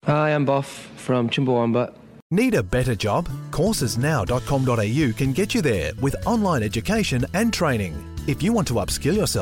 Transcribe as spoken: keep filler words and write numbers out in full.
Hi, I'm Boff from Chumbawamba. Need a better job? courses now dot com dot a u can get you there with online education and training. If you want to upskill yourself,